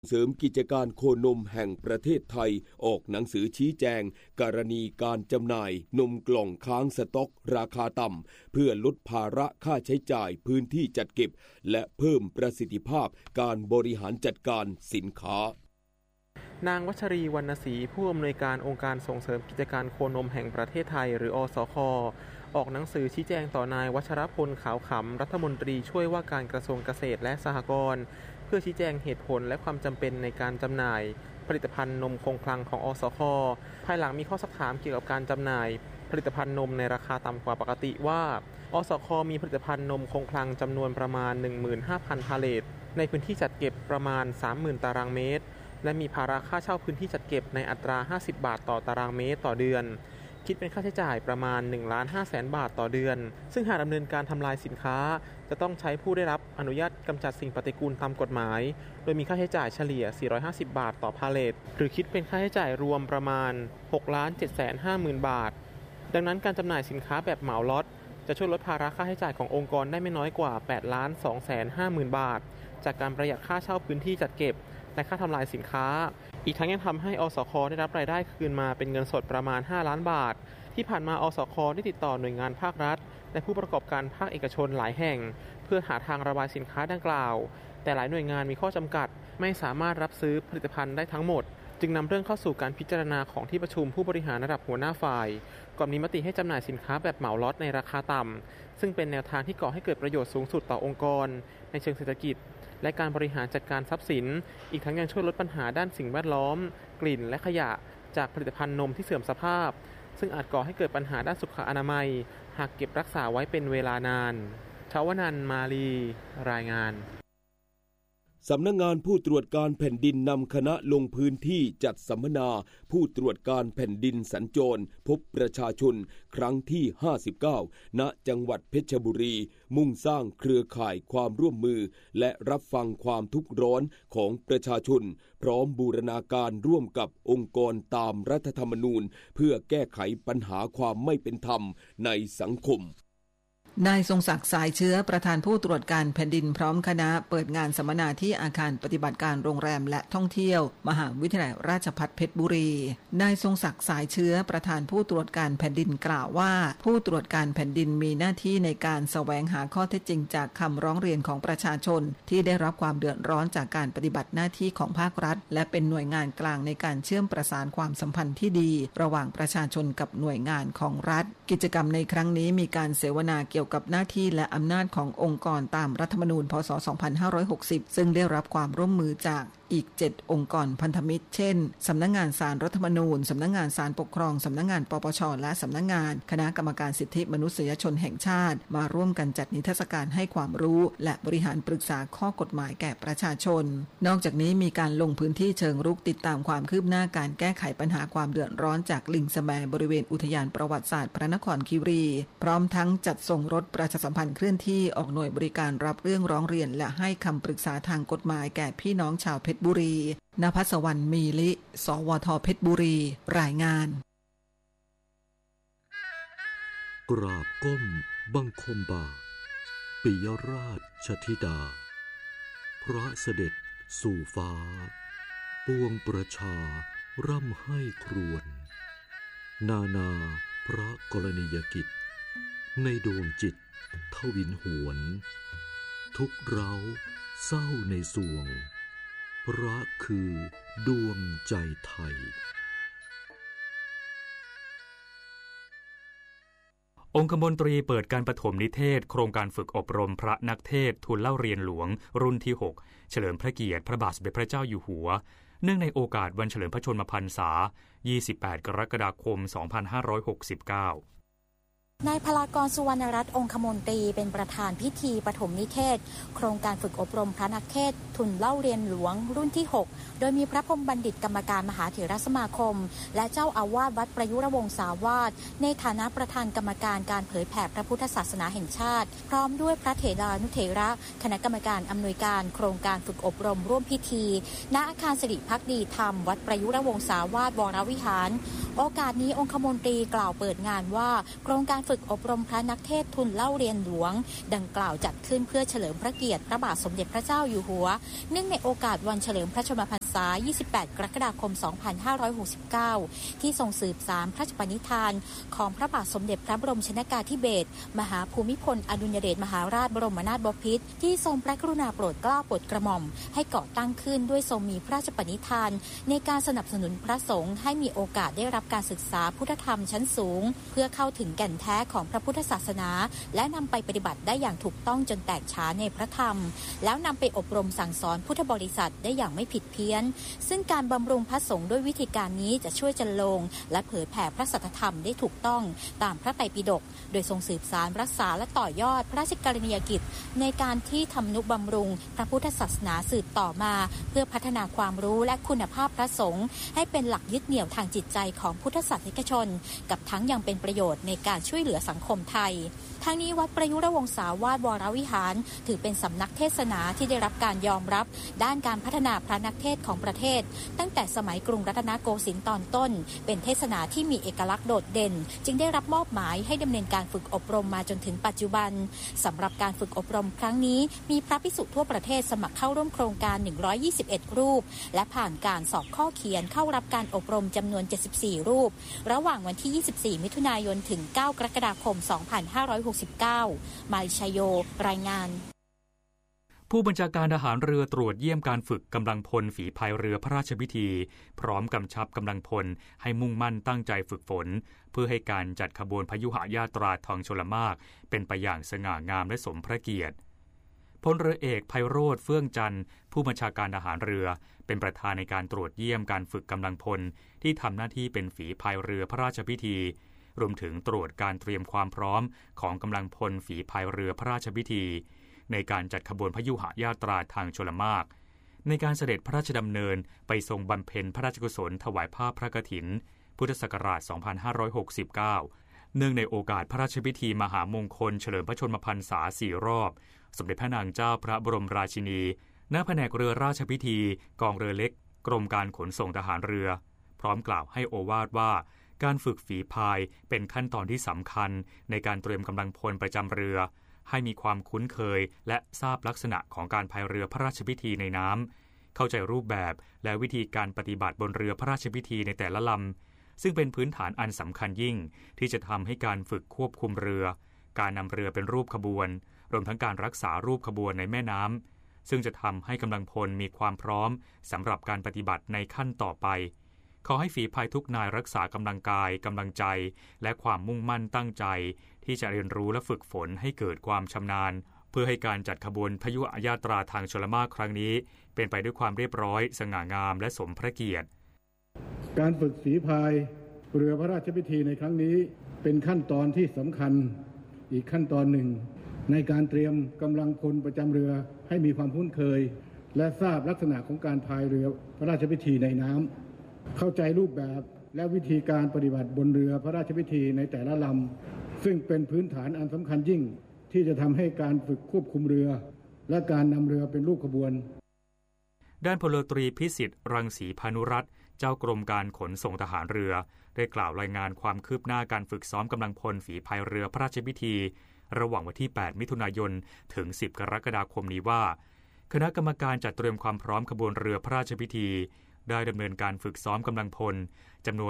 เสริมกิจการโคนมแห่งประเทศไทยออกหนังสือชี้แจงกรณีการจำหน่ายนมกล่องค้างสต็อกราคาต่ำเพื่อลดภาระค่าใช้จ่ายพื้นที่จัดเก็บและเพิ่มประสิทธิภาพการบริหารจัดการสินค้านางวัชรีวรรณศรีผู้อำนวยการองค์การส่งเสริมกิจการโคนมแห่งประเทศไทยหรืออสค.ออกหนังสือชี้แจงต่อนายวัชรพลขาวขำรัฐมนตรีช่วยว่าการกระทรวงเกษตรและสหกรณ์เพื่อชี้แจงเหตุผลและความจำเป็นในการจำหน่ายผลิตภัณฑ์นมคงคลังของอสค.ภายหลังมีข้อสักถามเกี่ยวกับการจำหน่ายผลิตภัณฑ์นมในราคาต่ำกว่าปกติว่าอสค.มีผลิตภัณฑ์นมคงคลังจำนวนประมาณ 15,000 พาเลทในพื้นที่จัดเก็บประมาณ 30,000 ตารางเมตรและมีภาระค่าเช่าพื้นที่จัดเก็บในอัตรา50 บาทต่อตารางเมตรต่อเดือนคิดเป็นค่าใช้จ่ายประมาณ 1,500,000 บาทต่อเดือนซึ่งหากดำเนินการทำลายสินค้าจะต้องใช้ผู้ได้รับอนุญาตกำจัดสิ่งปฏิกูลตามกฎหมายโดยมีค่าใช้จ่ายเฉลี่ย450 บาทต่อพาเลทหรือคิดเป็นค่าใช้จ่ายรวมประมาณ 6,750,000 บาทดังนั้นการจำหน่ายสินค้าแบบเหมาล็อตจะช่วยลดภาระค่าใช้จ่ายขององค์กรได้ไม่น้อยกว่า 8,250,000 บาทจากการประหยัดค่าเช่าพื้นที่จัดเก็บและค่าทำลายสินค้าอีกทั้งยังทำให้อสค.ได้รับรายได้คืนมาเป็นเงินสดประมาณ5ล้านบาทที่ผ่านมาอสค.ได้ติดต่อหน่วยงานภาครัฐและผู้ประกอบการภาคเอกชนหลายแห่งเพื่อหาทางระบายสินค้าดังกล่าวแต่หลายหน่วยงานมีข้อจำกัดไม่สามารถรับซื้อผลิตภัณฑ์ได้ทั้งหมดจึงนำเรื่องเข้าสู่การพิจารณาของที่ประชุมผู้บริหารระดับหัวหน้าฝ่ายก่อนมีมติให้จำหน่ายสินค้าแบบเหมาล็อตในราคาต่ำซึ่งเป็นแนวทางที่ก่อให้เกิดประโยชน์สูงสุดต่อองค์กรในเชิงเศรษฐกิจและการบริหารจัดการทรัพย์สินอีกทั้งยังช่วยลดปัญหาด้านสิ่งแวดล้อมกลิ่นและขยะจากผลิตภัณฑ์นมที่เสื่อมสภาพซึ่งอาจก่อให้เกิดปัญหาด้านสุขอนามัยหากเก็บรักษาไว้เป็นเวลานานชวนันท์มาลีรายงานสำนักงานผู้ตรวจการแผ่นดินนำคณะลงพื้นที่จัดสัมมนาผู้ตรวจการแผ่นดินสัญจรพบประชาชนครั้งที่59ณจังหวัดเพชรบุรีมุ่งสร้างเครือข่ายความร่วมมือและรับฟังความทุกข์ร้อนของประชาชนพร้อมบูรณาการร่วมกับองค์กรตามรัฐธรรมนูญเพื่อแก้ไขปัญหาความไม่เป็นธรรมในสังคมนายทรงศักดิ์สายเชื้อประธานผู้ตรวจการแผ่นดินพร้อมคณะเปิดงานสัมมนาที่อาคารปฏิบัติการโรงแรมและท่องเที่ยวมหาวิทยาลัยราชภัฏเพชรบุรีนายทรงศักดิ์สายเชื้อประธานผู้ตรวจการแผ่นดินกล่าวว่าผู้ตรวจการแผ่นดินมีหน้าที่ในการแสวงหาข้อเท็จจริงจากคำร้องเรียนของประชาชนที่ได้รับความเดือดร้อนจากการปฏิบัติหน้าที่ของภาครัฐและเป็นหน่วยงานกลางในการเชื่อมประสานความสัมพันธ์ที่ดีระหว่างประชาชนกับหน่วยงานของรัฐกิจกรรมในครั้งนี้มีการเสวนาเกี่ยวกับหน้าที่และอำนาจขององค์กรตามรัฐธรรมนูญพ.ศ. 2560ซึ่งได้รับความร่วมมือจากอีก7องค์กรพันธมิตรเช่นสำนักงานศาลรัฐธรรมนูญสำนักงานศาลปกครองสำนักงานปปช.และสำนักงานคณะกรรมการสิทธิมนุษยชนแห่งชาติมาร่วมกันจัดนิทรรศการให้ความรู้และบริหารปรึกษาข้อกฎหมายแก่ประชาชนนอกจากนี้มีการลงพื้นที่เชิงรุกติดตามความคืบหน้าการแก้ไขปัญหาความเดือดร้อนจากลิงแสมบริเวณอุทยานประวัติศาสตร์พระนครคีรีพร้อมทั้งจัดส่งรถประชาสัมพันธ์เคลื่อนที่ออกหน่วยบริการรับเรื่องร้องเรียนและให้คำปรึกษาทางกฎหมายแก่พี่น้องชาวเพชรบุรีณภัสวรรณมีลิสวทเพชรบุรีรายงานกราบก้มบังคมบาทปิยราชธิดาพระเสด็จสู่ฟ้าปวงประชาร่ำให้ครวญนาพระกรณียกิจในดวงจิตทวินหวนทุกเร้าเศร้าในสวงพระคือดวงใจไทยองคมนตรีเปิดการประถมนิเทศโครงการฝึกอบรมพระนักเทศทูลเล่าเรียนหลวงรุ่นที่6เฉลิมพระเกียรติพระบาทสมเด็จพระเจ้าอยู่หัวเนื่องในโอกาสวันเฉลิมพระชนมพรรษา28 กรกฎาคม 2569 นายพลากรสุวรรณรัตน์องคมนตรีเป็นประธานพิธีปฐมนิเทศโครงการฝึกอบรมพระนักเทศทุนเล่าเรียนหลวงรุ่นที่6โดยมีพระพรหมบัณฑิตกรรมการมหาเถรสมาคมและเจ้าอาวาสวัดประยุรวงศาวาสในฐานะประธานกรรมการการเผยแผ่พระพุทธศาสนาแห่งชาติพร้อมด้วยพระเถรานุเถระคณะกรรมการอำนวยการโครงการฝึกอบรมร่วมพิธีณอาคารสิริภักดีธรรมวัดประยุรวงศาวาสวรวิหารโอกาสนี้องคมนตรีกล่าวเปิดงานว่าโครงการฝึกฝึกอบรมพระนักเทศน์ทุนเล่าเรียนหลวงดังกล่าวจัดขึ้นเพื่อเฉลิมพระเกียรติพระบาทสมเด็จพระเจ้าอยู่หัวเนื่องในโอกาสวันเฉลิมพระชนมพรรษา 28 กรกฎาคม 2569 ที่ทรงสืบสานพระราชปณิธานของพระบาทสมเด็จพระบรมชนกาธิเบศรมหาภูมิพลอดุลยเดชมหาราชบรมนาถบพิตรที่ทรงพระกรุณาโปรดเกล้าโปรดกระหม่อมให้ก่อตั้งขึ้นด้วยทรงมีพระราชปณิธานในการสนับสนุนพระสงฆ์ให้มีโอกาสได้รับการศึกษาพุทธธรรมชั้นสูงเพื่อเข้าถึงแก่นแท้ของพระพุทธศาสนาและนำไปปฏิบัติได้อย่างถูกต้องจนแตกฉานในพระธรรมแล้วนำไปอบรมสั่งสอนพุทธบริษัทได้อย่างไม่ผิดเพี้ยนซึ่งการบำรุงพระสงฆ์ด้วยวิธีการนี้จะช่วยจันโลงและเผยแผ่พระสัทธรรมได้ถูกต้องตามพระไตรปิฎกโดยทรงสืบสานรักษาและต่อยอดพระราชกรณียกิจในการที่ทำนุบำรุงพระพุทธศาสนาสืบต่อมาเพื่อพัฒนาความรู้และคุณภาพพระสงฆ์ให้เป็นหลักยึดเหนี่ยวทางจิตใจของพุทธศาสนิกชนกับทั้งยังเป็นประโยชน์ในการช่วยเหลือสังคมไทยทั้งนี้วัดประยุรวงศาวาสวรวิหารถือเป็นสำนักเทศนาที่ได้รับการยอมรับด้านการพัฒนาพระนักเทศน์ของประเทศตั้งแต่สมัยกรุงรัตนโกสินทร์ตอนต้นเป็นเทศนาที่มีเอกลักษณ์โดดเด่นจึงได้รับมอบหมายให้ดำเนินการฝึกอบรมมาจนถึงปัจจุบันสำหรับการฝึกอบรมครั้งนี้มีพระภิกษุทั่วประเทศสมัครเข้าร่วมโครงการ121รูปและผ่านการสอบข้อเขียนเข้ารับการอบรมจำนวน74รูประหว่างวันที่24มิถุนายนถึง9กรกฎาคม2569มาลิชัยโยรายงานผู้บัญชาการทหารเรือตรวจเยี่ยมการฝึกกำลังพลฝีพายเรือพระราชพิธีพร้อมกำชับกำลังพลให้มุ่งมั่นตั้งใจฝึกฝนเพื่อให้การจัดขบวนพยุหญาตราทองชลมารเป็นไปอย่างสง่างามและสมพระเกียรติพลเรือเอกไพโรจน์เฟื่องจันทร์ผู้บัญชาการทหารเรือเป็นประธานในการตรวจเยี่ยมการฝึกกำลังพลที่ทำหน้าที่เป็นฝีพายเรือพระราชพิธีรวมถึงตรวจการเตรียมความพร้อมของกำลังพลฝีพายเรือพระราชพิธีในการจัดขบวนพยุหญาตราทางชลมารในการเสด็จพระราชดำเนินไปทรงบำเพ็ญพระราชกุศลถวายผ้าพระกฐินพุทธศักราช 2569 เนื่องในโอกาสพระราชพิธีมหามงคลเฉลิมพระชนมพรรษา4 รอบสมเด็จพระนางเจ้าพระบรมราชินีณแผนกเรือราชพิธีกองเรือเล็กกรมการขนส่งทหารเรือพร้อมกล่าวให้โอวาทว่าการฝึกฝีพายเป็นขั้นตอนที่สำคัญในการเตรียมกำลังพลประจำเรือให้มีความคุ้นเคยและทราบลักษณะของการพายเรือพระราชพิธีในน้ำเข้าใจรูปแบบและวิธีการปฏิบัติบนเรือพระราชพิธีในแต่ละลำซึ่งเป็นพื้นฐานอันสำคัญยิ่งที่จะทำให้การฝึกควบคุมเรือการนำเรือเป็นรูปขบวนรวมทั้งการรักษารูปขบวนในแม่น้ำซึ่งจะทำให้กำลังพลมีความพร้อมสำหรับการปฏิบัติในขั้นต่อไปขอให้ฝีพายทุกนายรักษากำลังกายกำลังใจและความมุ่งมั่นตั้งใจที่จะเรียนรู้และฝึกฝนให้เกิดความชำนาญเพื่อให้การจัดขบวนพยุหญาตราทางชลมารครั้งนี้เป็นไปด้วยความเรียบร้อยสง่างามและสมพระเกียรติการฝึกฝีพายเรือพระราชพิธีในครั้งนี้เป็นขั้นตอนที่สำคัญอีกขั้นตอนหนึ่งในการเตรียมกำลังพลประจำเรือให้มีความคุ้นเคยและทราบลักษณะของการพายเรือพระราชพิธีในน้ำเข้าใจรูปแบบและวิธีการปฏิบัติบนเรือพระราชพิธีในแต่ละลำซึ่งเป็นพื้นฐานอันสำคัญยิ่งที่จะทำให้การฝึกควบคุมเรือและการนำเรือเป็นรูปขบวนด้านพลตรีพิสิทธิ์รังสีพานุรัตน์เจ้ากรมการขนส่งทหารเรือได้กล่าวรายงานความคืบหน้าการฝึกซ้อมกำลังพลฝีพายเรือพระราชพิธีระหว่างวันที่8มิถุนายนถึง10กรกฎาคมนี้ว่าคณะกรรมการจัดเตรียมความพร้อมขบวนเรือพระราชพิธีได้ดำเนินการฝึกซ้อมกำลังพลจำนวน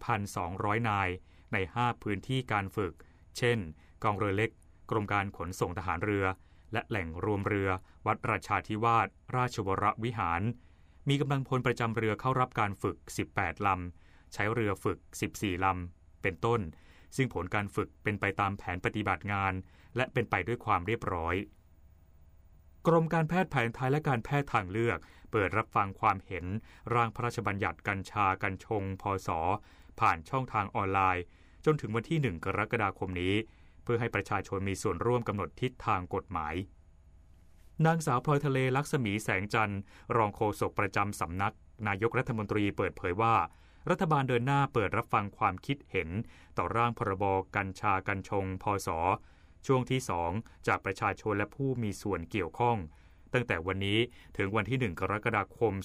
2,200 นายใน5พื้นที่การฝึกเช่นกองเรือเล็กกรมการขนส่งทหารเรือและแหล่งรวมเรือวัดราชาธิวาสราชวรวิหารมีกำลังพลประจำเรือเข้ารับการฝึก18ลำใช้เรือฝึก14ลำเป็นต้นซึ่งผลการฝึกเป็นไปตามแผนปฏิบัติงานและเป็นไปด้วยความเรียบร้อยกรมการแพทย์แผนไทยและการแพทย์ทางเลือกเปิดรับฟังความเห็นร่างพระราชบัญญัติกัญชากัญชงพ.ศ.ผ่านช่องทางออนไลน์จนถึงวันที่1กรกฎาคมนี้เพื่อให้ประชาชนมีส่วนร่วมกำหนดทิศทางกฎหมายนางสาวพลอยทะเลลักษมีแสงจันทร์รองโฆษกประจำสำนักนายกรัฐมนตรีเปิดเผยว่ารัฐบาลเดินหน้าเปิดรับฟังความคิดเห็นต่อร่างพรบกัญชากัญชงพ.ศ.ช่วงที่2จากประชาชนและผู้มีส่วนเกี่ยวข้องตั้งแต่วันนี้ถึงวันที่1กรกฎาคม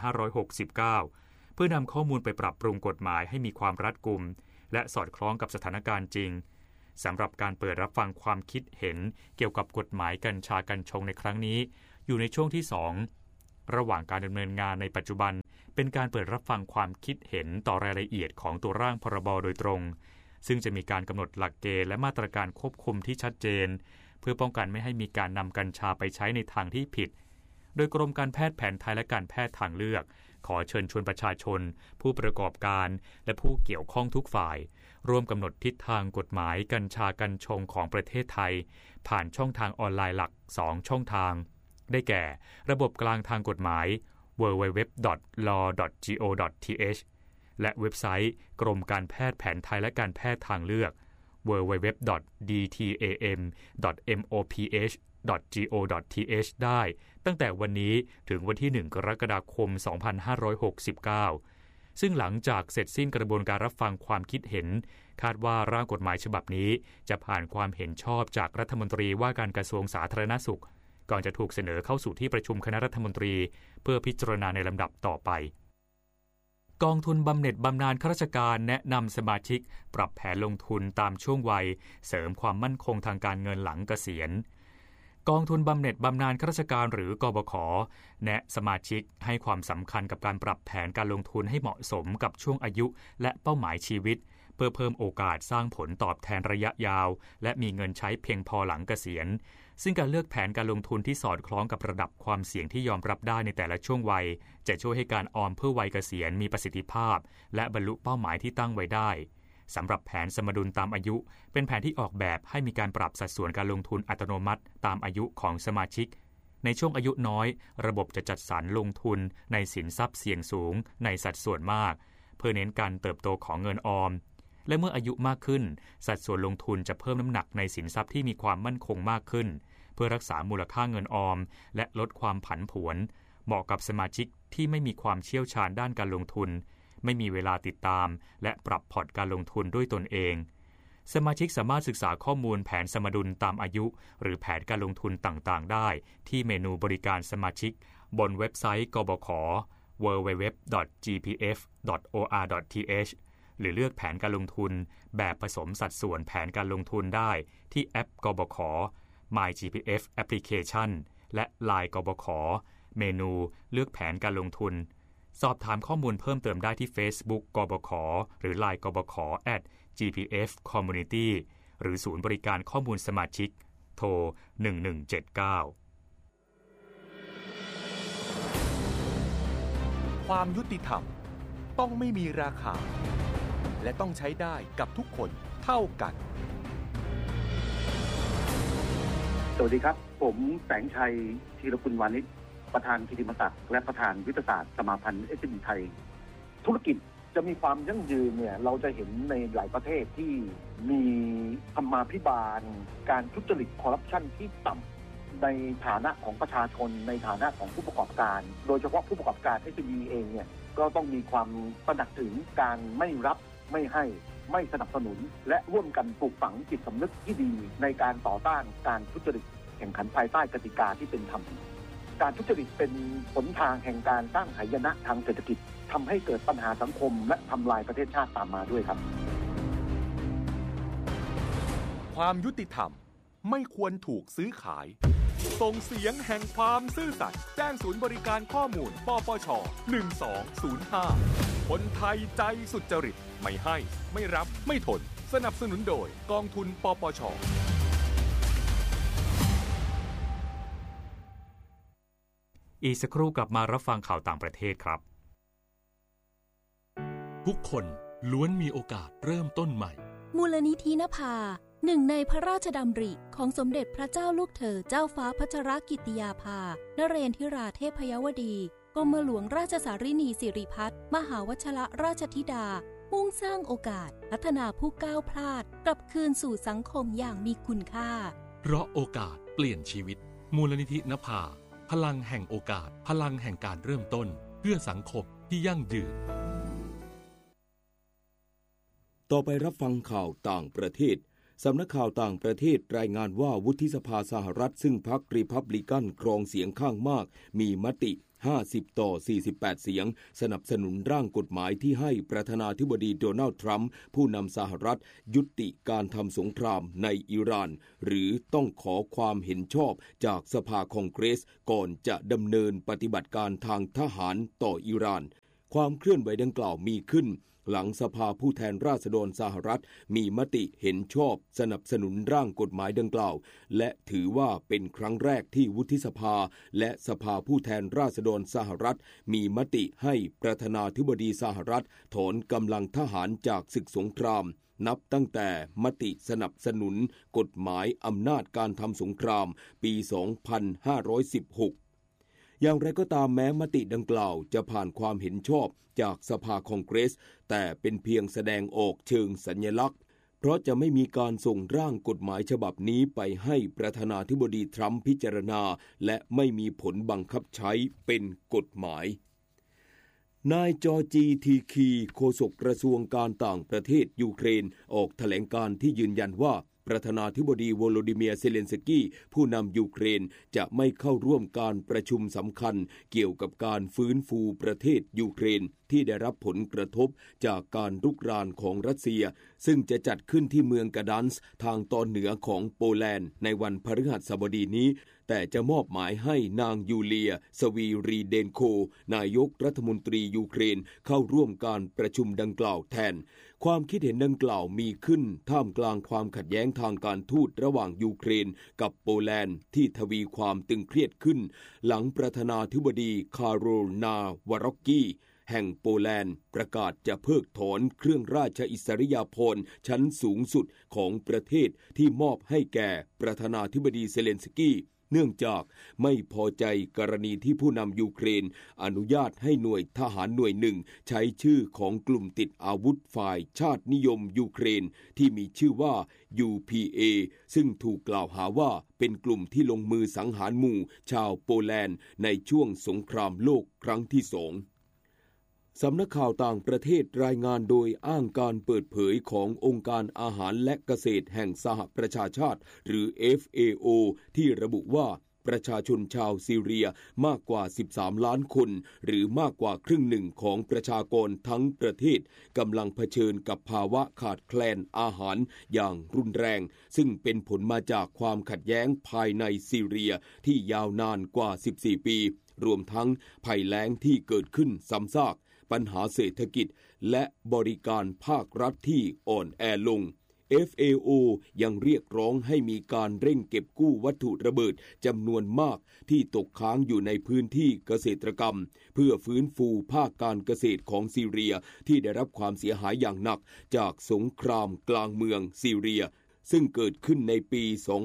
2569เพื่อนำข้อมูลไปปรับปรุงกฎหมายให้มีความรัดกุมและสอดคล้องกับสถานการณ์จริงสำหรับการเปิดรับฟังความคิดเห็นเกี่ยวกับกฎหมายกัญชากัญชงในครั้งนี้อยู่ในช่วงที่ 2ระหว่างการดำเนินงานในปัจจุบันเป็นการเปิดรับฟังความคิดเห็นต่อรายละเอียดของตัวร่างพรบโดยตรงซึ่งจะมีการกำหนดหลักเกณฑ์และมาตรการควบคุมที่ชัดเจนเพื่อป้องกันไม่ให้มีการนำกัญชาไปใช้ในทางที่ผิดโดยกรมการแพทย์แผนไทยและการแพทย์ทางเลือกขอเชิญชวนประชาชนผู้ประกอบการและผู้เกี่ยวข้องทุกฝ่ายร่วมกำหนดทิศทางกฎหมายกัญชากัญชงของประเทศไทยผ่านช่องทางออนไลน์หลัก2ช่องทางได้แก่ระบบกลางทางกฎหมาย www.law.go.th และเว็บไซต์กรมการแพทย์แผนไทยและการแพทย์ทางเลือก www.dtam.moph.go.th ได้ตั้งแต่วันนี้ถึงวันที่1กรกฎาคม2569ซึ่งหลังจากเสร็จสิ้นกระบวนการรับฟังความคิดเห็นคาดว่าร่างกฎหมายฉบับนี้จะผ่านความเห็นชอบจากรัฐมนตรีว่าการกระทรวงสาธารณสุขก่อนจะถูกเสนอเข้าสู่ที่ประชุมคณะรัฐมนตรีเพื่อพิจารณาในลำดับต่อไปกองทุนบำเหน็จบำนาญข้าราชการแนะนำสมาชิกปรับแผนลงทุนตามช่วงวัยเสริมความมั่นคงทางการเงินหลังเกษียณกองทุนบำเหน็จบำนาญข้าราชการหรือกบข.แนะสมาชิกให้ความสำคัญกับการปรับแผนการลงทุนให้เหมาะสมกับช่วงอายุและเป้าหมายชีวิตเพื่อเพิ่มโอกาสสร้างผลตอบแทนระยะยาวและมีเงินใช้เพียงพอหลังเกษียณซึ่งการเลือกแผนการลงทุนที่สอดคล้องกับระดับความเสี่ยงที่ยอมรับได้ในแต่ละช่วงวัยจะช่วยให้การออมเพื่อวัยเกษียณมีประสิทธิภาพและบรรลุเป้าหมายที่ตั้งไว้ได้สำหรับแผนสมดุลตามอายุเป็นแผนที่ออกแบบให้มีการปรับสัดส่วนการลงทุนอัตโนมัติตามอายุของสมาชิกในช่วงอายุน้อยระบบจะจัดสรรลงทุนในสินทรัพย์เสี่ยงสูงในสัดส่วนมากเพื่อเน้นการเติบโตของเงินออมและเมื่ออายุมากขึ้นสัดส่วนลงทุนจะเพิ่มน้ำหนักในสินทรัพย์ที่มีความมั่นคงมากขึ้นเพื่อรักษามูลค่าเงินออมและลดความผันผวนเหมาะกับสมาชิกที่ไม่มีความเชี่ยวชาญด้านการลงทุนไม่มีเวลาติดตามและปรับพอร์ตการลงทุนด้วยตนเองสมาชิกสามารถศึกษาข้อมูลแผนสมดุลตามอายุหรือแผนการลงทุนต่างๆได้ที่เมนูบริการสมาชิกบนเว็บไซต์กบข. www.gpf.or.th หรือเลือกแผนการลงทุนแบบผสมสัดส่วนแผนการลงทุนได้ที่แอปกบข. MyGPF Application และ LINE กบข.เมนูเลือกแผนการลงทุนสอบถามข้อมูลเพิ่มเติมได้ที่ Facebook กบข.หรือ LINE กบข. @GPF Community หรือศูนย์บริการข้อมูลสมาชิกโทร1179 ความยุติธรรมต้องไม่มีราคาและต้องใช้ได้กับทุกคนเท่ากันสวัสดีครับผมแสงชัยธีรกุลวานิชประธานกิติมศักดิ์และประธานยุทธศาสตร์สมาพันธ์ SME ไทยธุรกิจจะมีความยั่งยืนเนี่ยเราจะเห็นในหลายประเทศที่มีธรรมาภิบาลการทุจริตคอร์รัปชันที่ต่ำในฐานะของประชาชนในฐานะของผู้ประกอบการโดยเฉพาะผู้ประกอบการ SME เองเนี่ยก็ต้องมีความตระหนักถึงการไม่รับไม่ให้ไม่สนับสนุนและร่วมกันปลูกฝังจิตสำนึกที่ดีในการต่อต้านการทุจริตแข่งขันภายใต้กติกาที่เป็นธรรมการทุจริตเป็นหนทางแห่งการสร้างหายนะทางเศรษฐกิจทำให้เกิดปัญหาสังคมและทำลายประเทศชาติตามมาด้วยครับความยุติธรรมไม่ควรถูกซื้อขายส่งเสียงแห่งความซื่อสัตย์แจ้งศูนย์บริการข้อมูลปปช. 1205คนไทยใจสุจริตไม่ให้ไม่รับไม่ทนสนับสนุนโดยกองทุนปปช. อีกสักครู่กลับมารับฟังข่าวต่างประเทศครับทุกคนล้วนมีโอกาสเริ่มต้นใหม่มูลนิธินภาหนึ่งในพระราชดำริของสมเด็จพระเจ้าลูกเธอเจ้าฟ้าพัชรกิติยาภานเรนทิราเทพยวดีกรมหลวงราชสารินีสิริพัฒน์มหาวชิรราชธิดามุ่งสร้างโอกาสพัฒนาผู้ก้าวพลาดกลับคืนสู่สังคมอย่างมีคุณค่าเพราะโอกาสเปลี่ยนชีวิตมูลนิธินภาพลังแห่งโอกาสพลังแห่งการเริ่มต้นเพื่อสังคมที่ยั่งยืนต่อไปรับฟังข่าวต่างประเทศสำนักข่าวต่างประเทศรายงานว่าวุฒิสภาสหรัฐซึ่งพรรครีพับลิกันครองเสียงข้างมากมีมติ50-48 เสียงสนับสนุนร่างกฎหมายที่ให้ประธานาธิบดีโดนัลด์ทรัมป์ผู้นำสหรัฐยุติการทำสงครามในอิหร่านหรือต้องขอความเห็นชอบจากสภาคองเกรสก่อนจะดำเนินปฏิบัติการทางทหารต่ออิหร่านความเคลื่อนไหวดังกล่าวมีขึ้นหลังสภาผู้แทนราษฎรสหรัฐมีมติเห็นชอบสนับสนุนร่างกฎหมายดังกล่าวและถือว่าเป็นครั้งแรกที่วุฒิสภาและสภาผู้แทนราษฎรสหรัฐมีมติให้ประธานาธิบดีสหรัฐถอนกำลังทหารจากศึกสงครามนับตั้งแต่มติสนับสนุนกฎหมายอำนาจการทำสงครามปี 2516อย่างไรก็ตามแม้มติดังกล่าวจะผ่านความเห็นชอบจากสภาคองเกรสแต่เป็นเพียงแสดงออกเชิงสัญลักษณ์เพราะจะไม่มีการส่งร่างกฎหมายฉบับนี้ไปให้ประธานาธิบดีทรัมป์พิจารณาและไม่มีผลบังคับใช้เป็นกฎหมายนายจอร์จีทีคีโฆษกกระทรวงการต่างประเทศยูเครนออกแถลงการณ์ที่ยืนยันว่าประธานาธิบดีโวโลดิเมียร์เซเลนสกี้ผู้นำยูเครนจะไม่เข้าร่วมการประชุมสำคัญเกี่ยวกับการฟื้นฟูประเทศยูเครนที่ได้รับผลกระทบจากการรุกรานของรัสเซียซึ่งจะจัดขึ้นที่เมืองกาดันส์ทางตอนเหนือของโปแลนด์ในวันพฤหัสบดีนี้แต่จะมอบหมายให้นางยูเลียสวีรีเดนโคนายกรัฐมนตรียูเครนเข้าร่วมการประชุมดังกล่าวแทนความคิดเห็นดังกล่าวมีขึ้นท่ามกลางความขัดแย้งทางการทูตระหว่างยูเครนกับโปแลนด์ที่ทวีความตึงเครียดขึ้นหลังประธานาธิบดีคาโรลนาวารอกกี้แห่งโปแลนด์ประกาศจะเพิกถอนเครื่องราชอิสริยาภรณ์ชั้นสูงสุดของประเทศที่มอบให้แก่ประธานาธิบดีเซเลนสกี้เนื่องจากไม่พอใจกรณีที่ผู้นำยูเครนอนุญาตให้หน่วยทหารหน่วยหนึ่งใช้ชื่อของกลุ่มติดอาวุธฝ่ายชาตินิยมยูเครนที่มีชื่อว่า UPA ซึ่งถูกกล่าวหาว่าเป็นกลุ่มที่ลงมือสังหารหมู่ชาวโปแลนด์ในช่วงสงครามโลกครั้งที่2สำนักข่าวต่างประเทศรายงานโดยอ้างการเปิดเผยขององค์การอาหารและเกษตรแห่งสหประชาชาติหรือ FAO ที่ระบุว่าประชาชนชาวซีเรียมากกว่า13ล้านคนหรือมากกว่าครึ่งหนึ่งของประชากรทั้งประเทศกำลังเผชิญกับภาวะขาดแคลนอาหารอย่างรุนแรงซึ่งเป็นผลมาจากความขัดแย้งภายในซีเรียที่ยาวนานกว่า14ปีรวมทั้งภัยแล้งที่เกิดขึ้นซ้ำซากปัญหาเศรษฐกิจและบริการภาครัฐที่อ่อนแอลง FAO ยังเรียกร้องให้มีการเร่งเก็บกู้วัตถุระเบิดจำนวนมากที่ตกค้างอยู่ในพื้นที่เกษตรกรรมเพื่อฟื้นฟูภาคการเกษตรของซีเรียที่ได้รับความเสียหายอย่างหนักจากสงครามกลางเมืองซีเรียซึ่งเกิดขึ้นในปี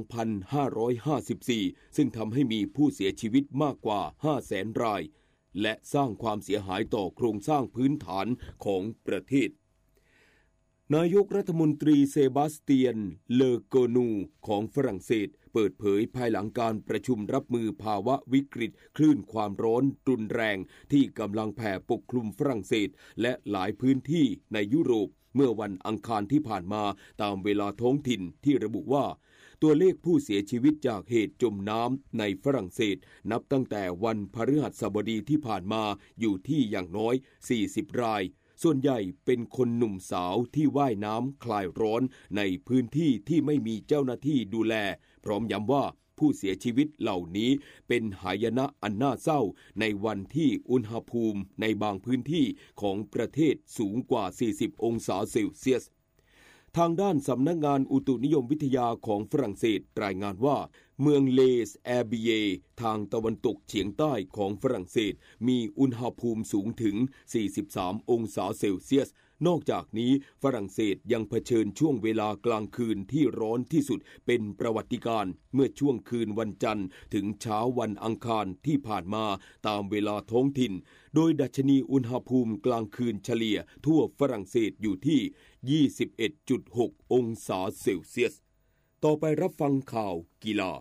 2554 ซึ่งทำให้มีผู้เสียชีวิตมากกว่า 500,000 รายและสร้างความเสียหายต่อโครงสร้างพื้นฐานของประเทศนายกรัฐมนตรีเซบาสเตียนเลอโกนูของฝรั่งเศสเปิดเผยภายหลังการประชุมรับมือภาวะวิกฤตคลื่นความร้อนรุนแรงที่กำลังแผ่ปกคลุมฝรั่งเศสและหลายพื้นที่ในยุโรปเมื่อวันอังคารที่ผ่านมาตามเวลาท้องถิ่นที่ระบุว่าตัวเลขผู้เสียชีวิตจากเหตุจมน้ำในฝรั่งเศสนับตั้งแต่วันพฤหัสบดีที่ผ่านมาอยู่ที่อย่างน้อย40รายส่วนใหญ่เป็นคนหนุ่มสาวที่ว่ายน้ำคลายร้อนในพื้นที่ที่ไม่มีเจ้าหน้าที่ดูแลพร้อมย้ำว่าผู้เสียชีวิตเหล่านี้เป็นหายนะอันน่าเศร้าในวันที่อุณหภูมิในบางพื้นที่ของประเทศสูงกว่า40องศาเซลเซียสทางด้านสำนักงานอุตุนิยมวิทยาของฝรั่งเศสรายงานว่าเมืองเลสแอร์บิเยทางตะวันตกเฉียงใต้ของฝรั่งเศสมีอุณหภูมิสูงถึง43องศาเซลเซียสนอกจากนี้ฝรั่งเศสยังเผชิญช่วงเวลากลางคืนที่ร้อนที่สุดเป็นประวัติการณ์เมื่อช่วงคืนวันจันทร์ถึงเช้าวันอังคารที่ผ่านมาตามเวลาท้องถิ่นโดยดัชนีอุณหภูมิกลางคืนเฉลี่ยทั่วฝรั่งเศสอยู่ที่ 21.6 องศาเซลเซียสต่อไปรับฟังข่าวกีฬา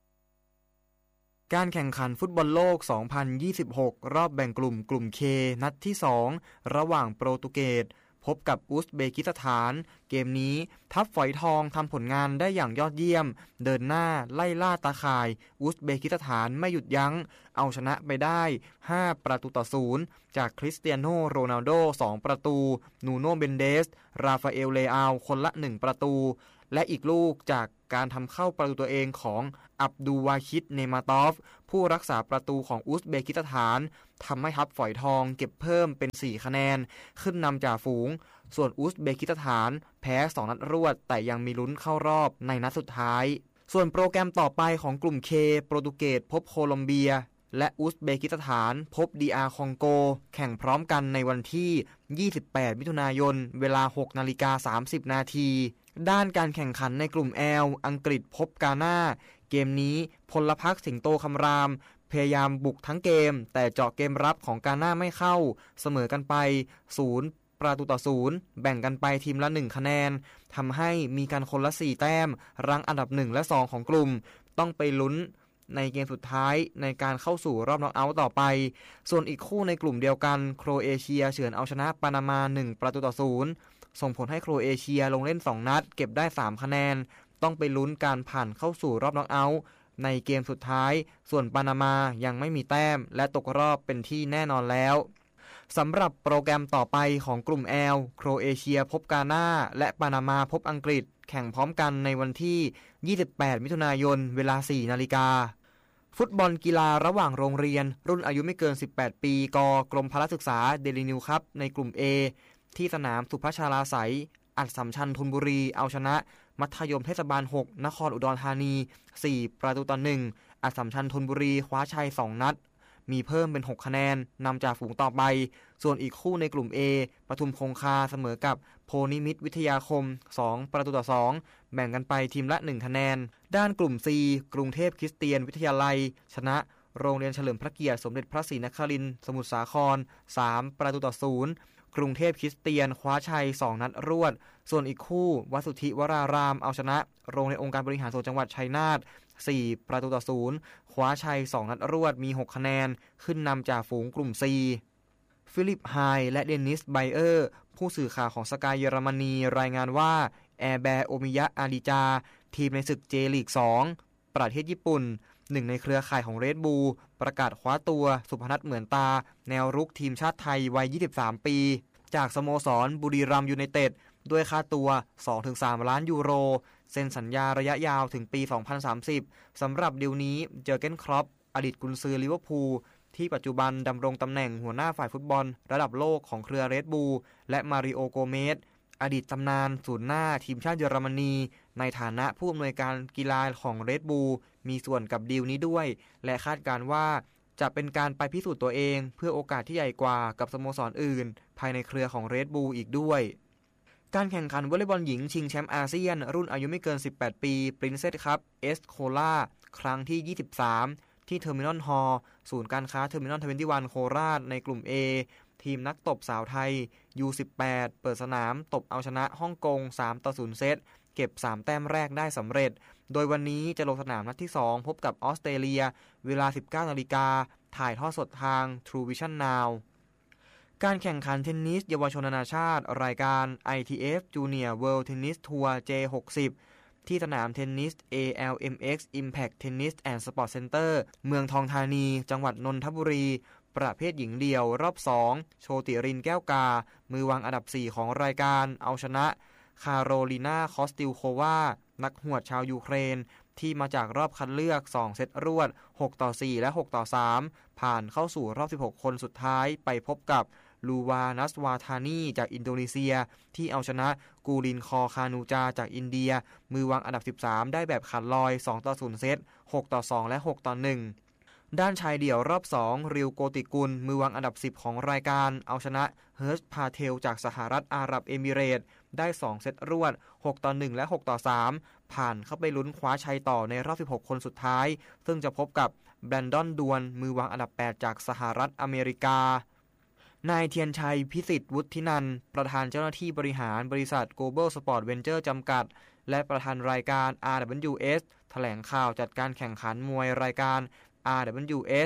การแข่งขันฟุตบอลโลก 2026 รอบแบ่งกลุ่ม K นัดที่ 2 ระหว่างโปรตุเกสพพบกับอุซเบกิสถานเกมนี้ทัพฝอยทองทำผลงานได้อย่างยอดเยี่ยมเดินหน้าไล่ล่าตาข่ายอุซเบกิสถานไม่หยุดยั้งเอาชนะไปได้5-0จากคริสเตียโนโรนัลโด2ประตูนูโนเบนเดสราฟาเอลเลอาคนละ1ประตูและอีกลูกจากการทำเข้าประตูตัวเองของอับดูวาคิดเนมาตอฟผู้รักษาประตูของอุซเบกิสถานทำให้ทัพฝอยทองเก็บเพิ่มเป็น4คะแนนขึ้นนำจ่าฝูงส่วนอุซเบกิสถานแพ้2นัดรวดแต่ยังมีลุ้นเข้ารอบในนัดสุดท้ายส่วนโปรแกรมต่อไปของกลุ่ม K โปรตุเกสพบโคลอมเบียและอุซเบกิสถานพบดีอาร์คองโกแข่งพร้อมกันในวันที่28มิถุนายนเวลา 6:30 น.ด้านการแข่งขันในกลุ่ม L อังกฤษพบกาน่าเกมนี้พลพรรคสิงโตคำรามพยายามบุกทั้งเกมแต่เจาะเกมรับของกาน่าไม่เข้าเสมอกันไป0-0แบ่งกันไปทีมละ1คะแนนทำให้มีกันคนละ4แต้มรั้งอันดับ1และ2ของกลุ่มต้องไปลุ้นในเกมสุดท้ายในการเข้าสู่รอบน็อกเอาท์ต่อไปส่วนอีกคู่ในกลุ่มเดียวกันโครเอเชียเฉือนเอาชนะปานามา1-0ส่งผลให้โครเอเชียลงเล่น2นัดเก็บได้3คะแนนต้องไปลุ้นการผ่านเข้าสู่รอบน็อกเอาท์ในเกมสุดท้ายส่วนปานามายังไม่มีแต้มและตกรอบเป็นที่แน่นอนแล้วสำหรับโปรแกรมต่อไปของกลุ่ม L โครเอเชียพบกาน่าและปานามาพบอังกฤษแข่งพร้อมกันในวันที่28มิถุนายนเวลา 4 นาฬิกาฟุตบอลกีฬาระหว่างโรงเรียนรุ่นอายุไม่เกิน18ปีกกรมพละศึกษาเดลินิวครับในกลุ่ม A ที่สนามสุพัชราไสยอัสสัมชัญธนบุรีเอาชนะมัธยมเทศบาล6นครอุดรธานี4-1อัสสัมชัญธนบุรีคว้าชัย2นัดมีเพิ่มเป็น6คะแนนนำจากฝูงต่อไปส่วนอีกคู่ในกลุ่ม A ปทุมคงคาเสมอกับโพนิมิตรวิทยาคม2-2แบ่งกันไปทีมละ1คะแนนด้านกลุ่ม C กรุงเทพคริสเตียนวิทยาลัยชนะโรงเรียนเฉลิมพระเกียรติสมเด็จพระศรีนครินทร์สมุทรสาคร3-0กรุงเทพคริสเตียนคว้าชัย2นัดรวดส่วนอีกคู่วัดสุทธิวรารามเอาชนะโรงเรียนองค์การบริหารส่วนจังหวัดชัยนาท4-0คว้าชัย2นัดรวดมี6คะแนนขึ้นนำจากฝูงกลุ่ม C ฟิลิปไฮและเดนิสไบเออร์ผู้สื่อข่าวของสกายเยอรมนีรายงานว่าแอร์แบร์โอมิยะอาริจาทีมในศึกเจลีก2ประเทศญี่ปุ่นหนึ่งในเครือข่ายของเรดบูลประกาศคว้าตัวสุพนัทเหมือนตาแนวรุกทีมชาติไทยวัย23ปีจากสโมสรบุรีรัมย์ยูไนเต็ดด้วยค่าตัว 2-3 ล้านยูโรเซ็นสัญญาระยะยาวถึงปี 2030 สำหรับดีลนี้เจอร์เก้นคล็อปอดีตกุนซือลิเวอร์พูลที่ปัจจุบันดำรงตำแหน่งหัวหน้าฝ่ายฟุตบอลระดับโลกของเครือเรดบูลและมาริโอโกเมสอดีตตำนานศูนย์หน้าทีมชาติเยอรมนีในฐานะผู้อำนวยการกีฬาของเรดบูลมีส่วนกับดีลนี้ด้วยและคาดการณ์ว่าจะเป็นการไปพิสูจน์ตัวเองเพื่อโอกาสที่ใหญ่กว่ากับสโมสรอื่นภายในเครือของเรดบูลอีกด้วยการแข่งขันวอลเลย์บอลหญิงชิงแชมป์อาเซียนรุ่นอายุไม่เกิน18ปีปรินเซสคัพเอสโคลาครั้งที่23ที่เทอร์มินอลฮอลล์ศูนย์การค้าเทอร์มินอล21โคราชในกลุ่ม A ทีมนักตบสาวไทย U18 เปิดสนามตบเอาชนะฮ่องกง3-0เซตเก็บ3แต้มแรกได้สำเร็จโดยวันนี้จะลงสนามนัดที่2พบกับออสเตรเลียเวลา 19 นาฬิกาถ่ายทอดสดทาง True Vision Now การแข่งขันเทนนิสเยาวชนนานาชาติรายการ ITF Junior World Tennis Tour J60 ที่สนามเทนนิส ALMX Impact Tennis and Sport Center เมืองทองธานีจังหวัดนนทบุรีประเภทหญิงเดี่ยวรอบ2โชติรินแก้วกามือวางอันดับ4ของรายการเอาชนะคาโรลีนาคอสติลโควานักหวดชาวยูเครนที่มาจากรอบคัดเลือก2เซตรวด6-4และ6-3ผ่านเข้าสู่รอบ16คนสุดท้ายไปพบกับลูวานัสวาธานีจากอินโดนีเซียที่เอาชนะกูรินคอคานูจาจากอินเดียมือวางอันดับ13ได้แบบขาดลอย2-0เซต6-2และ6-1ด้านชายเดี่ยวรอบ2ริวโกติกุลมือวางอันดับ10ของรายการเอาชนะเฮิร์ชพาเทลจากสหรัฐอาหรับเอมิเรตส์ได้2เซตรวด6-1และ6-3ผ่านเข้าไปลุ้นคว้าชัยต่อในรอบ16คนสุดท้ายซึ่งจะพบกับแบรนดอนดวนมือวางอันดับ8จากสหรัฐอเมริกานายเทียนชัยพิสิทธิ์วุฒินันท์ประธานเจ้าหน้าที่บริหารบริษัท Global Sport Venture จำกัดและประธานรายการ RWS แถลงข่าวจัดการแข่งขันมวยรายการ RWS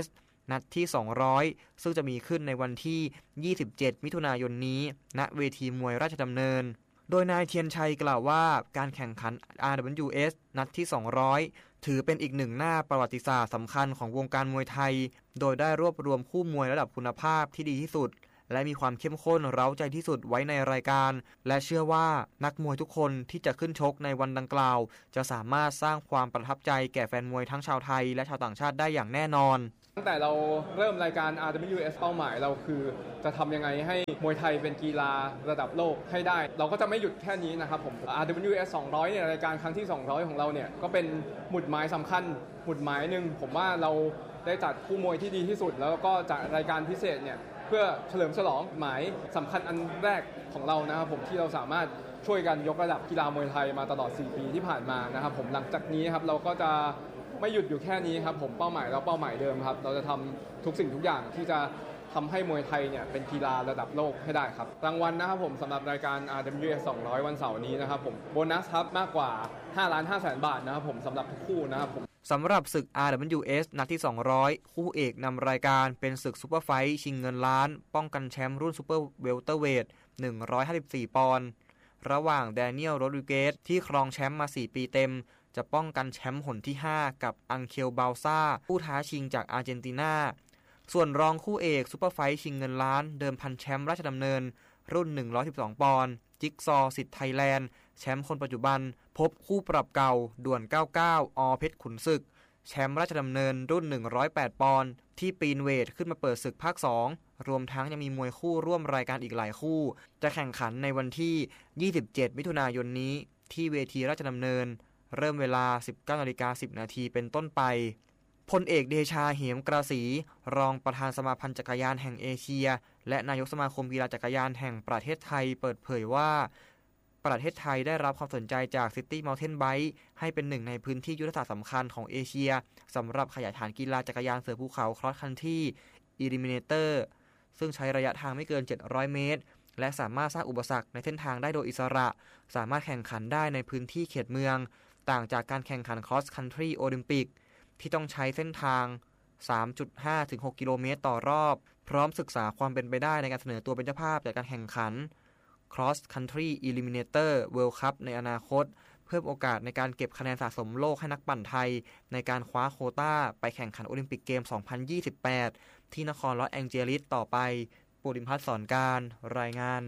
นัดที่200ซึ่งจะมีขึ้นในวันที่27มิถุนายนนี้ณเวทีมวยราชดำเนินโดยนายเทียนชัยกล่าวว่าการแข่งขัน RWS นัดที่200ถือเป็นอีกหนึ่งหน้าประวัติศาสตร์สำคัญของวงการมวยไทยโดยได้รวบรวมคู่มวยระดับคุณภาพที่ดีที่สุดและมีความเข้มข้นเร้าใจที่สุดไว้ในรายการและเชื่อว่านักมวยทุกคนที่จะขึ้นชกในวันดังกล่าวจะสามารถสร้างความประทับใจแก่แฟนมวยทั้งชาวไทยและชาวต่างชาติได้อย่างแน่นอนตั้งแต่เราเริ่มรายการ RWS เป้าหมายเราคือจะทำยังไงให้มวยไทยเป็นกีฬาระดับโลกให้ได้เราก็จะไม่หยุดแค่นี้นะครับผม RWS 200เนี่ยรายการครั้งที่200ของเราเนี่ยก็เป็นหมุดหมายสำคัญหมุดหมายนึงผมว่าเราได้จัดคู่มวยที่ดีที่สุดแล้วก็จัดรายการพิเศษเนี่ยเพื่อเฉลิมฉลองหมายสำคัญอันแรกของเรานะครับผมที่เราสามารถช่วยกันยกระดับกีฬามวยไทยมาตลอด4ปีที่ผ่านมานะครับผมหลังจากนี้ครับเราก็จะไม่หยุดอยู่แค่นี้ครับผมเป้าหมายเดิมครับเราจะทำทุกสิ่งทุกอย่างที่จะทำให้มวยไทยเนี่ยเป็นกีฬาระดับโลกให้ได้ครับรางวัลนะครับผมสำหรับรายการ RWS 200วันเสาร์นี้นะครับผมโบนัสครับมากกว่า 5,500,000 บาทนะครับผมสำหรับทุกคู่นะครับผมสำหรับศึก RWS นัดที่200คู่เอกนำรายการเป็นศึกซุปเปอร์ไฟท์ชิงเงินล้านป้องกันแชมป์รุ่นซุปเปอร์เวลเตอร์เวท154ปอนด์ระหว่างแดเนียลโรดริเกสที่ครองแชมป์มา4ปีเต็มจะป้องกันแชมป์หนที่5กับอังเคลบาลซ่าผู้ท้าชิงจากอาร์เจนตินาส่วนรองคู่เอกซุปเปอร์ไฟท์ชิงเงินล้านเดิมพันแชมป์ราชดำเนินรุ่น112ปอนด์จิ๊กซอสิทธิ์ไทยแลนด์แชมป์คนปัจจุบันพบคู่ปรับเก่าด่วน99อเพชรขุนศึกแชมป์ราชดำเนินรุ่น108ปอนด์ที่ปีนเวทขึ้นมาเปิดศึกภาค2รวมทั้งยังมีมวยคู่ร่วมรายการอีกหลายคู่จะแข่งขันในวันที่27มิถุนายนนี้ที่เวทีราชดำเนินเริ่มเวลา 19:10 น.เป็นต้นไปพลเอกเดชาเหมกระศรีรองประธานสมาพันธ์จักรยานแห่งเอเชียและนายกสมาคมกีฬาจักรยานแห่งประเทศไทยเปิดเผยว่าประเทศไทยได้รับความสนใจจาก City Mountain Bike ให้เป็นหนึ่งในพื้นที่ยุทธศาสตร์สำคัญของเอเชียสำหรับขยายฐานกีฬาจักรยานเสือภูเขา Cross Country Eliminator ซึ่งใช้ระยะทางไม่เกิน700เมตรและสามารถสร้างอุปสรรคในเส้นทางได้โดยอิสระสามารถแข่งขันได้ในพื้นที่เขตเมืองต่างจากการแข่งขัน Cross Country Olympic ที่ต้องใช้เส้นทาง 3.5 ถึง 6 กิโลเมตรต่อรอบพร้อมศึกษาความเป็นไปได้ในการเสนอตัวเป็นเจ้าภาพจากการแข่งขัน Cross Country Eliminator World Cup ในอนาคตเพิ่มโอกาสในการเก็บคะแนนสะสมโลกให้นักปั่นไทยในการคว้าโควต้าไปแข่งขันโอลิมปิกเกม 2028 ที่นครลอสแองเจลิสต่อไปปุริมพัฒน์สอนการรายงาน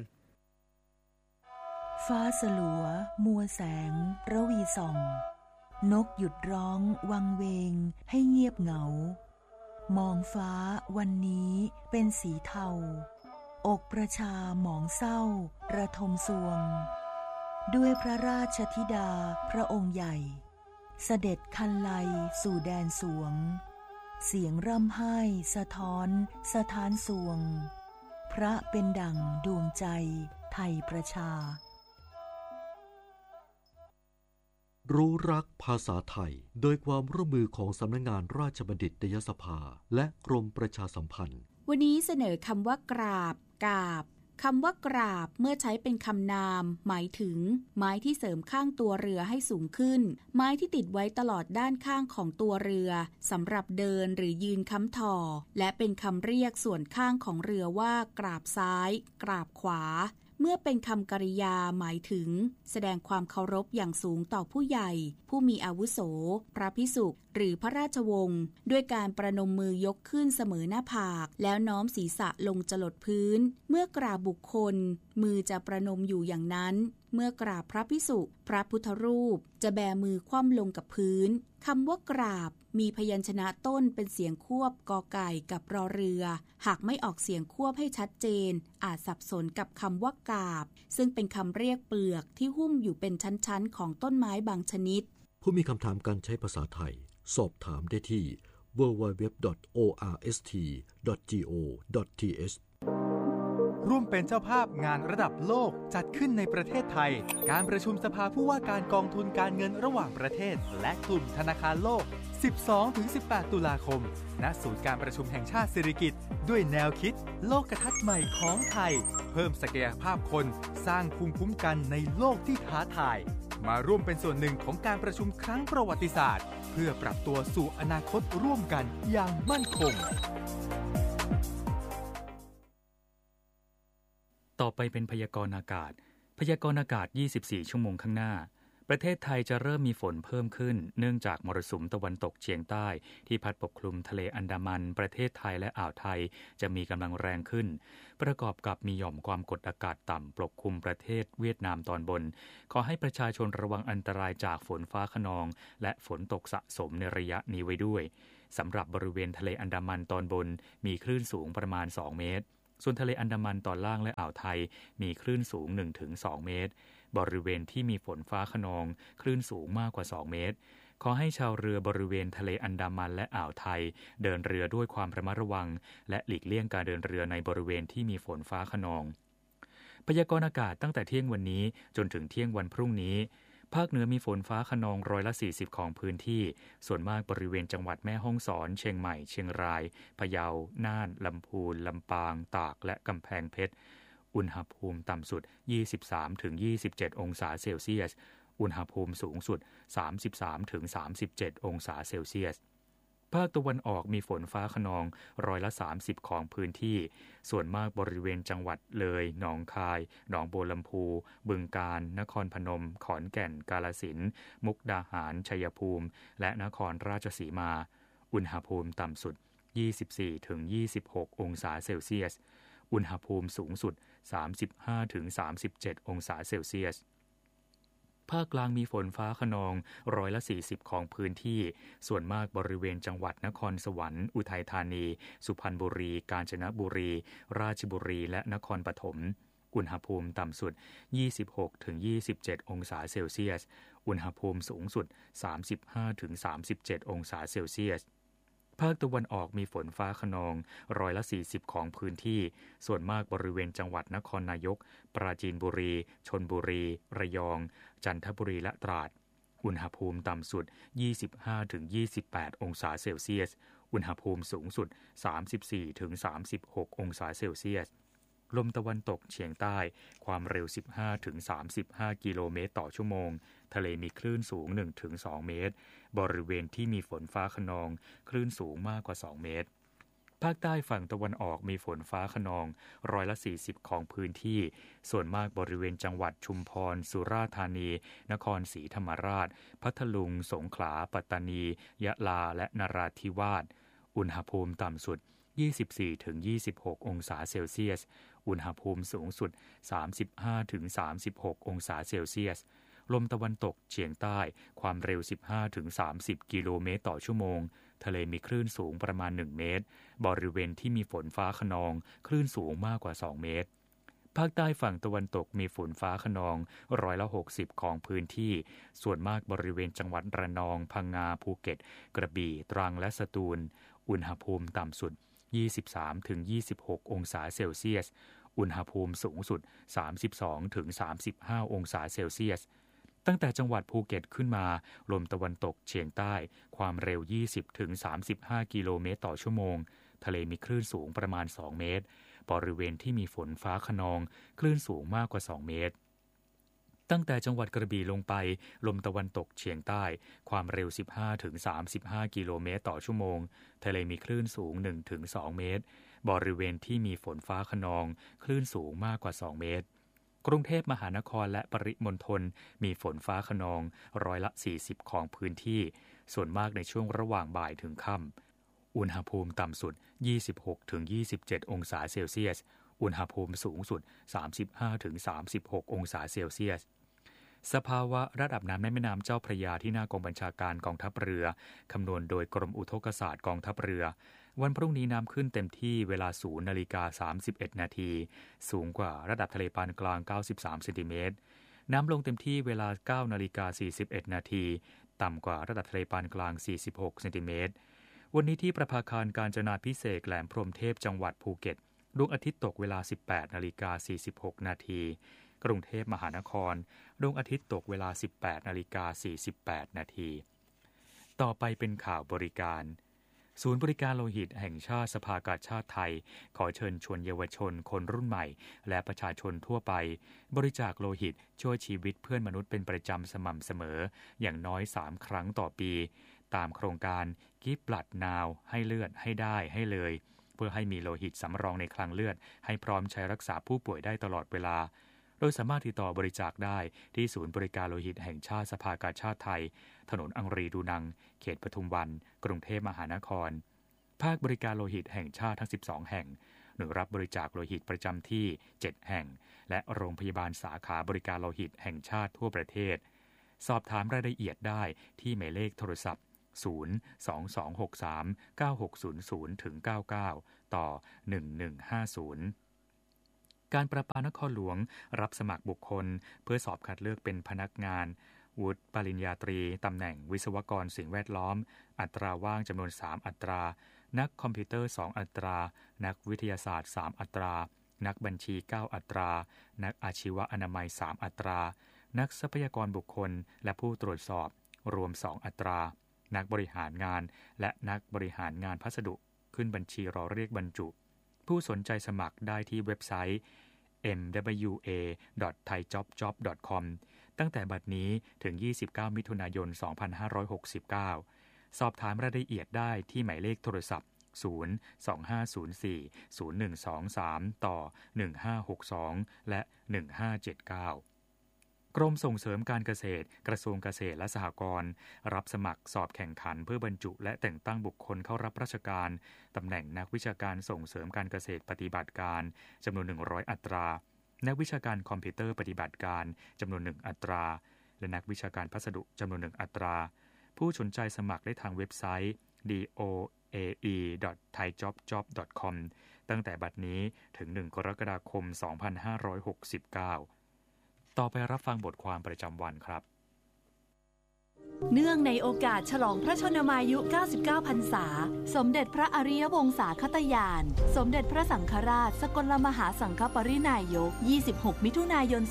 ฟ้าสลัวมัวแสงระวีส่องนกหยุดร้องวังเวงให้เงียบเหงามองฟ้าวันนี้เป็นสีเทาอกประชาหมองเศร้าระทมสวงด้วยพระราชธิดาพระองค์ใหญ่เสด็จคันไลสู่แดนสวงเสียงร่ำไห้สะท้อนสถานสวงพระเป็นดั่งดวงใจไทยประชารู้รักภาษาไทยโดยความร่วมมือของสำนักงานราชบัณฑิตยสภาและกรมประชาสัมพันธ์วันนี้เสนอคำว่ากราบกาบคำว่ากราบเมื่อใช้เป็นคำนามหมายถึงไม้ที่เสริมข้างตัวเรือให้สูงขึ้นไม้ที่ติดไว้ตลอดด้านข้างของตัวเรือสำหรับเดินหรือยืนค้ำถ่อและเป็นคำเรียกส่วนข้างของเรือว่ากราบซ้ายกราบขวาเมื่อเป็นคำกริยาหมายถึงแสดงความเคารพอย่างสูงต่อผู้ใหญ่ผู้มีอาวุโสพระภิกษุหรือพระราชวงศ์ด้วยการประนมมือยกขึ้นเสมอหน้าผากแล้วน้อมศีรษะลงจรดพื้นเมื่อกราบบุคคลมือจะประนมอยู่อย่างนั้นเมื่อกราบพระภิกษุพระพุทธรูปจะแบมือคว่ำลงกับพื้นคำว่ากราบมีพยัญชนะต้นเป็นเสียงควบกอไก่กับรอเรือหากไม่ออกเสียงควบให้ชัดเจนอาจสับสนกับคำว่ากาบซึ่งเป็นคำเรียกเปลือกที่หุ้มอยู่เป็นชั้นๆของต้นไม้บางชนิดผู้มีคำถามการใช้ภาษาไทยสอบถามได้ที่ www.orst.go.th ร่วมเป็นเจ้าภาพงานระดับโลกจัดขึ้นในประเทศไทยการประชุมสภาผู้ว่าการกองทุนการเงินระหว่างประเทศและกลุ่มธนาคารโลก 12-18 ตุลาคมณศูนย์การประชุมแห่งชาติสิริกิติ์ด้วยแนวคิดโลกทัศน์ใหม่ของไทยเพิ่มศักยภาพคนสร้างภูมิคุ้มกันในโลกที่ท้าทายมาร่วมเป็นส่วนหนึ่งของการประชุมครั้งประวัติศาสตร์เพื่อปรับตัวสู่อนาคตร่วมกันอย่างมั่นคงต่อไปเป็นพยากรณ์อากาศพยากรณ์อากาศ24ชั่วโมงข้างหน้าประเทศไทยจะเริ่มมีฝนเพิ่มขึ้นเนื่องจากมรสุมตะวันตกเฉียงใต้ที่พัดปกคลุมทะเลอันดามันประเทศไทยและอ่าวไทยจะมีกำลังแรงขึ้นประกอบกับมีหย่อมความกดอากาศต่ำปกคลุมประเทศเวียดนามตอนบนขอให้ประชาชนระวังอันตรายจากฝนฟ้าคะนองและฝนตกสะสมในระยะนี้ไว้ด้วยสำหรับบริเวณทะเลอันดามันตอนบนมีคลื่นสูงประมาณ2เมตรส่วนทะเลอันดามันตอนล่างและอ่าวไทยมีคลื่นสูง 1-2 เมตรบริเวณที่มีฝนฟ้าคะนองคลื่นสูงมากกว่า2เมตรขอให้ชาวเรือบริเวณทะเลอันดามันและอ่าวไทยเดินเรือด้วยความระมัดระวังและหลีกเลี่ยงการเดินเรือในบริเวณที่มีฝนฟ้าคะนองพยากรณ์อากาศตั้งแต่เที่ยงวันนี้จนถึงเที่ยงวันพรุ่งนี้ภาคเหนือมีฝนฟ้าคะนอง40%ของพื้นที่ส่วนมากบริเวณจังหวัดแม่ฮ่องสอนเชียงใหม่เชียงรายพะเยาน่านลำพูนลำปางตากและกำแพงเพชรอุณหภูมิต่ำสุด 23-27 องศาเซลเซียสอุณหภูมิสูงสุด 33-37 องศาเซลเซียสภาคตะวันออกมีฝนฟ้าคะนอง30%ของพื้นที่ส่วนมากบริเวณจังหวัดเลยหนองคายหนองบัวลำพูบึงกาฬนครพนมขอนแก่นกาฬสินธุ์มุกดาหารชัยภูมิและนครราชสีมาอุณหภูมิต่ำสุด 24-26 องศาเซลเซียสอุณหภูมิสูงสุด 35-37 องศาเซลเซียสภาคกลางมีฝนฟ้าคะนอง40%ของพื้นที่ส่วนมากบริเวณจังหวัดนครสวรรค์อุทัยธานีสุพรรณบุรีกาญจนบุรีราชบุรีและนครปฐมอุณหภูมิต่ำสุด 26-27 องศาเซลเซียสอุณหภูมิสูงสุด 35-37 องศาเซลเซียสภาคตะวันออกมีฝนฟ้าคะนอง40%ของพื้นที่ส่วนมากบริเวณจังหวัดนครนายกปราจีนบุรีชลบุรีระยองจันทบุรีและตราดอุณหภูมิต่ำสุด 25-28 องศาเซลเซียสอุณหภูมิสูงสุด 34-36 องศาเซลเซียสลมตะวันตกเฉียงใต้ความเร็ว 15-35 กิโลเมตรต่อชั่วโมงทะเลมีคลื่นสูง 1-2 เมตรบริเวณที่มีฝนฟ้าคะนองคลื่นสูงมากกว่า2เมตรภาคใต้ฝั่งตะวันออกมีฝนฟ้าคะนอง40%ของพื้นที่ส่วนมากบริเวณจังหวัดชุมพรสุราษฎร์ธานีนครศรีธรรมราชพัทลุงสงขลาปัตตานียะลาและนราธิวาสอุณหภูมิต่ำสุด 24-26 องศาเซลเซียสอุณหภูมิสูงสุด 35-36 องศาเซลเซียสลมตะวันตกเฉียงใต้ความเร็ว 15-30 กิโลเมตรต่อชั่วโมงทะเลมีคลื่นสูงประมาณ1เมตรบริเวณที่มีฝนฟ้าคะนองคลื่นสูงมากกว่า2เมตรภาคใต้ฝั่งตะวันตกมีฝนฟ้าคะนอง60%ของพื้นที่ส่วนมากบริเวณจังหวัดระนองพังงาภูเก็ตกระบี่ตรังและสตูลอุณหภูมิต่ำสุด 23-26 องศาเซลเซียสอุณหภูมิสูงสุด 32-35 องศาเซลเซียสตั้งแต่จังหวัดภูเก็ตขึ้นมาลมตะวันตกเฉียงใต้ความเร็ว 20-35 กิโลเมตรต่อชั่วโมงทะเลมีคลื่นสูงประมาณ2เมตรบริเวณที่มีฝนฟ้าคะนองคลื่นสูงมากกว่า2เมตรตั้งแต่จังหวัดกระบี่ลงไปลมตะวันตกเฉียงใต้ความเร็ว 15-35 กิโลเมตรต่อชั่วโมงทะเลมีคลื่นสูง 1-2 เมตรบริเวณที่มีฝนฟ้าคะนองคลื่นสูงมากกว่า2เมตรกรุงเทพมหานครและปริมณฑลมีฝนฟ้าคะนอง40%ของพื้นที่ส่วนมากในช่วงระหว่างบ่ายถึงค่ำอุณหภูมิต่ำสุด 26-27 องศาเซลเซียสอุณหภูมิสูงสุด 35-36 องศาเซลเซียสสภาวะระดับน้ำในแม่น้ำเจ้าพระยาที่หน้ากองบัญชาการกองทัพเรือคำนวณโดยกรมอุทกศาสตร์กองทัพเรือวันพรุ่งนี้น้ำขึ้นเต็มที่เวลา 0:31 นาทีสูงกว่าระดับทะเลปานกลาง93เซนติเมตรน้ำลงเต็มที่เวลา 9:41 นาทีต่ำกว่าระดับทะเลปานกลาง46เซนติเมตรวันนี้ที่ประภาคารกาญจนาภิเษกแหลมพรหมเทพจังหวัดภูเก็ตดวงอาทิตย์ตกเวลา 18:46 นาทีกรุงเทพมหานครดวงอาทิตย์ตกเวลา 18:48 นาทีต่อไปเป็นข่าวบริการศูนย์บริการโลหิตแห่งชาติสภากาชาดไทยขอเชิญชวนเยาวชนคนรุ่นใหม่และประชาชนทั่วไปบริจาคโลหิตช่วยชีวิตเพื่อนมนุษย์เป็นประจำสม่ำเสมออย่างน้อย3ครั้งต่อปีตามโครงการ Give Blood Now ให้เลือดให้ได้ให้เลยเพื่อให้มีโลหิตสำรองในคลังเลือดให้พร้อมใช้รักษาผู้ป่วยได้ตลอดเวลาโดยสามารถติดต่อบริจาคได้ที่ศูนย์บริการโลหิตแห่งชาติสภากาชาดไทยถนนอังรีดูนังเขตปทุมวันกรุงเทพมหานครภาคบริการโลหิตแห่งชาติทั้ง12แห่งหน่วยรับบริจาคโลหิตประจำที่7แห่งและโรงพยาบาลสาขาบริการโลหิตแห่งชาติทั่วประเทศสอบถามรายละเอียดได้ที่หมายเลขโทรศัพท์022639600-99 ต่อ 1150การประปานครหลวงรับสมัครบุคคลเพื่อสอบคัดเลือกเป็นพนักงานวุฒิปริญญาตรีตำแหน่งวิศวกรสิ่งแวดล้อมอัตราว่างจำนวน3อัตรานักคอมพิวเตอร์2อัตรานักวิทยาศาสตร์3อัตรานักบัญชี9อัตรานักอาชีวะอนามัย3อัตรานักทรัพยากรบุคคลและผู้ตรวจสอบรวม2อัตรานักบริหารงานและนักบริหารงานพัสดุขึ้นบัญชีรอเรียกบรรจุผู้สนใจสมัครได้ที่เว็บไซต์ mwa.thaijobjob.com ตั้งแต่บัดนี้ถึง29มิถุนายน2569สอบถามรายละเอียดได้ที่หมายเลขโทรศัพท์025040123ต่อ1562และ1579กรมส่งเสริมการเกษตรกระทรวงเกษตรและสหกรณ์รับสมัครสอบแข่งขันเพื่อบรรจุและแต่งตั้งบุคคลเข้ารับราชการตำแหน่งนักวิชาการส่งเสริมการเกษตรปฏิบัติการจำนวน100อัตรานักวิชาการคอมพิวเตอร์ปฏิบัติการจำนวน1อัตราและนักวิชาการพัสดุจำนวน1อัตราผู้สนใจสมัครได้ทางเว็บไซต์ doae.thaijobjob.com ตั้งแต่บัดนี้ถึง1กรกฎาคม2569ต่อไปรับฟังบทความประจำวันครับเนื่องในโอกาสฉลองพระชนมายุ 99 พรรษาสมเด็จพระอริยวงศาคตญาณสมเด็จพระสังฆราชสกลมหาสังฆปรินายก26มิถุนายน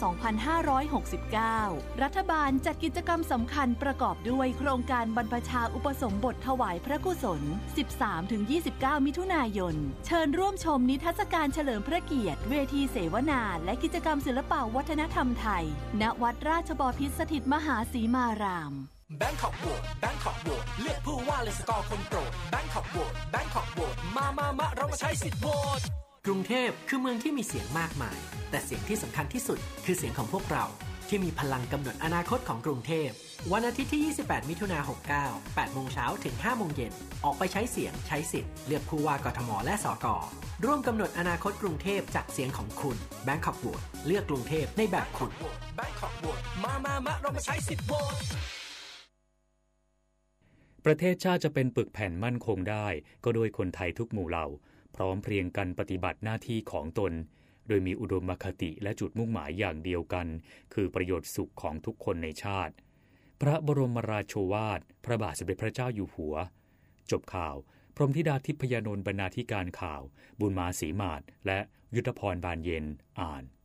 2569รัฐบาลจัดกิจกรรมสำคัญประกอบด้วยโครงการบรรพชาอุปสมบทถวายพระกุศล 13-29 มิถุนายนเชิญร่วมชมนิทรรศการเฉลิมพระเกียรติเวทีเสวนาและกิจกรรมศิลปวัฒนธรรมไทยณวัดราชบพิตรสถิตมหาสีมารามแบงคอกโหวตแบงคอกโหวตเลือกผู้ว่าเลยสกอร์คนโปรดแบงคอกโหวตแบงคอกโหวตมาเรามาใช้สิทธิ์โหวตกรุงเทพคือเมืองที่มีเสียงมากมายแต่เสียงที่สำคัญที่สุดคือเสียงของพวกเราที่มีพลังกำหนดอนาคตของกรุงเทพวันอาทิตย์ที่28มิถุนายน69 8 โมงเช้าถึง 5 โมงเย็นออกไปใช้เสียงใช้สิทธิ์เลือกผู้ว่ากทมและสกร่วมกำหนดอนาคตกรุงเทพจากเสียงของคุณแบงคอกโหวตเลือกกรุงเทพในแบบคุณแบงคอกโหวตมาเรามาใช้สิทธิ์โหวตประเทศชาติจะเป็นปึกแผ่นมั่นคงได้ก็โดยคนไทยทุกหมู่เหล่าพร้อมเพรียงกันปฏิบัติหน้าที่ของตนโดยมีอุดมคติและจุดมุ่งหมายอย่างเดียวกันคือประโยชน์สุขของทุกคนในชาติพระบรมราโชวาทพระบาทสมเด็จพระเจ้าอยู่หัวจบข่าวพรหมธิดาทิพยานนท์บรรณาธิการข่าวบุญมาศรีมาศและยุทธพรบานเย็นอ่าน